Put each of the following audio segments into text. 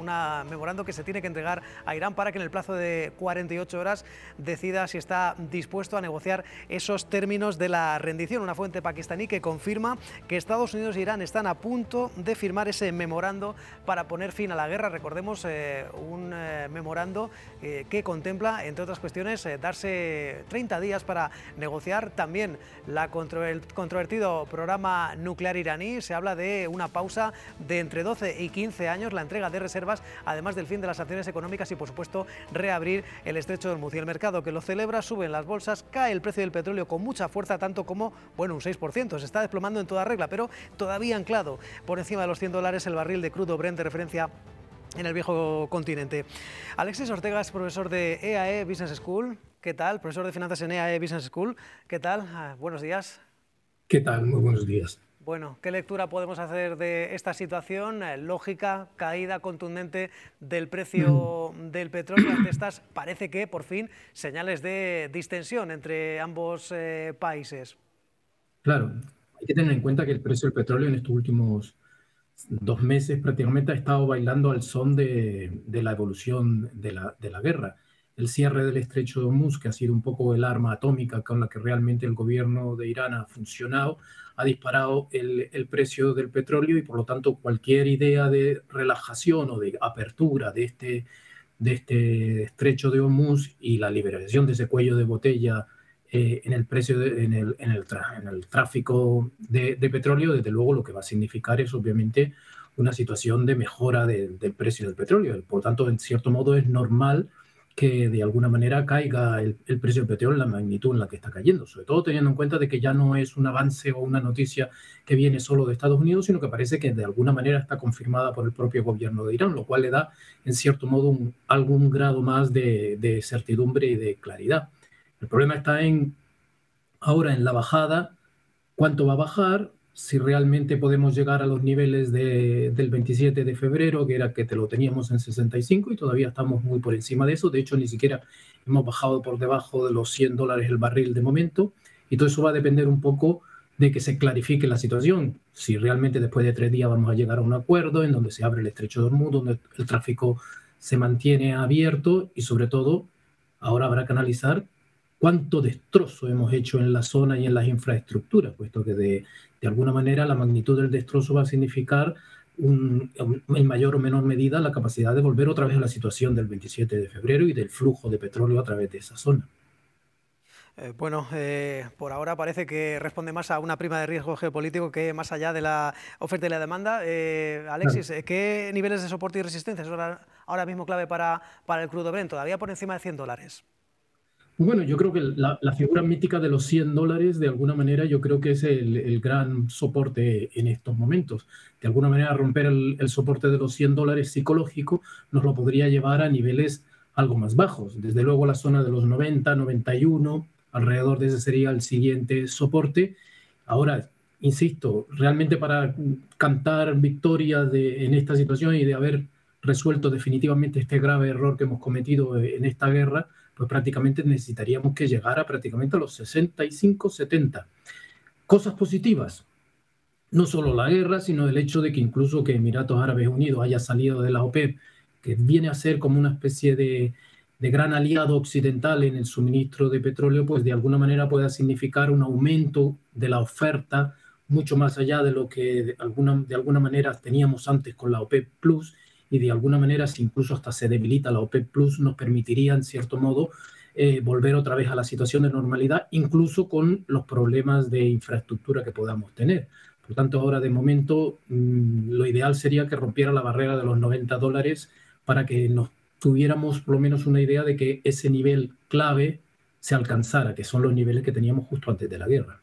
memorando que se tiene que entregar a Irán para que en el plazo de 48 horas decida si está dispuesto a negociar esos términos de la rendición. Una fuente pakistaní que confirma que Estados Unidos e Irán están a punto de firmar ese memorando para poner fin a la guerra. Recordemos un memorando que contempla, entre otras cuestiones, darse 30 días para negociar también el controvertido programa nuclear iraní. Se habla de una pausa de entre 12 y 15 años, la entrega de reservas, además del fin de las sanciones económicas y, por supuesto, reabrir el estrecho de Hormuz. Y el mercado que lo celebra, suben las bolsas, cae el precio del petróleo con mucha fuerza, tanto como, bueno, un 6%. Se está desplomando en toda regla, pero todavía anclado por encima de los $100 el barril de crudo Brent de referencia en el viejo continente. Alexis Ortega es profesor de EAE Business School. ¿Qué tal? Profesor de finanzas en EAE Business School. ¿Qué tal? Buenos días. ¿Qué tal? Muy buenos días. Bueno, ¿qué lectura podemos hacer de esta situación? Lógica, caída contundente del precio del petróleo. Ante estas, parece que, por fin, señales de distensión entre ambos países. Claro, hay que tener en cuenta que el precio del petróleo en estos últimos 2 meses prácticamente ha estado bailando al son de la evolución de la guerra. El cierre del estrecho de Hormuz, que ha sido un poco el arma atómica con la que realmente el gobierno de Irán ha funcionado, ha disparado el precio del petróleo y, por lo tanto, cualquier idea de relajación o de apertura de este estrecho de Hormuz y la liberación de ese cuello de botella en el precio, en el tráfico de petróleo, desde luego lo que va a significar es obviamente una situación de mejora del precio del petróleo. Por lo tanto, en cierto modo es normal que de alguna manera caiga el precio del petróleo en la magnitud en la que está cayendo, sobre todo teniendo en cuenta de que ya no es un avance o una noticia que viene solo de Estados Unidos, sino que parece que de alguna manera está confirmada por el propio gobierno de Irán, lo cual le da en cierto modo algún grado más de certidumbre y de claridad. El problema está ahora en la bajada, cuánto va a bajar, si realmente podemos llegar a los niveles del 27 de febrero, que era que te lo teníamos en 65 y todavía estamos muy por encima de eso. De hecho, ni siquiera hemos bajado por debajo de los $100 el barril de momento, y todo eso va a depender un poco de que se clarifique la situación. Si realmente después de 3 días vamos a llegar a un acuerdo en donde se abre el estrecho de Hormuz, donde el tráfico se mantiene abierto y, sobre todo, ahora habrá que analizar cuánto destrozo hemos hecho en la zona y en las infraestructuras, puesto que de alguna manera la magnitud del destrozo va a significar en mayor o menor medida la capacidad de volver otra vez a la situación del 27 de febrero y del flujo de petróleo a través de esa zona. Por ahora parece que responde más a una prima de riesgo geopolítico que más allá de la oferta y la demanda. Alexis, claro. ¿Qué niveles de soporte y resistencia son ahora mismo clave para el crudo Brent? ¿Todavía por encima de $100? Bueno, yo creo que la figura mítica de los $100, de alguna manera, yo creo que es el gran soporte en estos momentos. De alguna manera, romper el soporte de los $100 psicológico nos lo podría llevar a niveles algo más bajos. Desde luego, la zona de los 90, 91, alrededor de ese sería el siguiente soporte. Ahora, insisto, realmente para cantar victoria en esta situación y de haber resuelto definitivamente este grave error que hemos cometido en esta guerra, pues prácticamente necesitaríamos que llegara prácticamente a los 65, 70. Cosas positivas, no solo la guerra, sino el hecho de que incluso que Emiratos Árabes Unidos haya salido de la OPEP, que viene a ser como una especie de gran aliado occidental en el suministro de petróleo, pues de alguna manera pueda significar un aumento de la oferta mucho más allá de lo que de alguna manera teníamos antes con la OPEP Plus, y de alguna manera, si incluso hasta se debilita la OPEP Plus, nos permitiría, en cierto modo, volver otra vez a la situación de normalidad, incluso con los problemas de infraestructura que podamos tener. Por tanto, ahora de momento, lo ideal sería que rompiera la barrera de los $90 para que nos tuviéramos por lo menos una idea de que ese nivel clave se alcanzara, que son los niveles que teníamos justo antes de la guerra.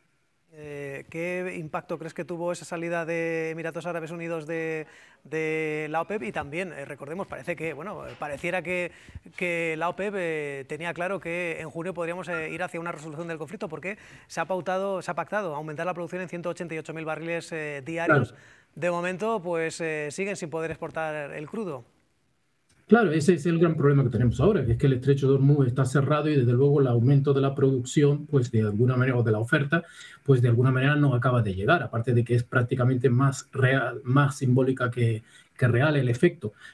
¿Qué impacto crees que tuvo esa salida de Emiratos Árabes Unidos de la OPEP? Y también, recordemos, pareciera que la OPEP tenía claro que en junio podríamos ir hacia una resolución del conflicto, porque se ha pactado aumentar la producción en 188.000 barriles diarios. Claro. De momento, pues siguen sin poder exportar el crudo. Claro, ese es el gran problema que tenemos ahora, que es que el estrecho de Hormuz está cerrado y desde luego el aumento de la producción, pues de alguna manera, o de la oferta, pues de alguna manera no acaba de llegar, aparte de que es prácticamente más real, más simbólica que real el efecto.